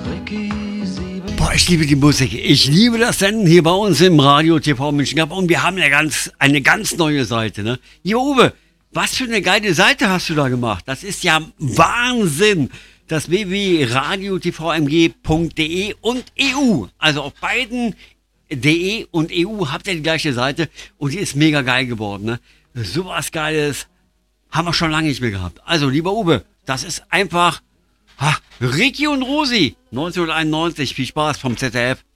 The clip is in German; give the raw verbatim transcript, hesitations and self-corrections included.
Boah, ich liebe die Musik. Ich liebe das Senden hier bei uns im Radio T V München. Und wir haben eine ganz, eine ganz neue Seite. Ne? Jo, Uwe, was für eine geile Seite hast du da gemacht? Das ist ja Wahnsinn. Das w w w punkt radio t v m g punkt d e und E U. Also auf beiden D E und E U habt ihr die gleiche Seite. Und die ist mega geil geworden. Ne? Sowas Geiles haben wir schon lange nicht mehr gehabt. Also, lieber Uwe, das ist einfach ha, Ricky und Rosi neunzehnhunderteinundneunzig. Viel Spaß vom Z D F.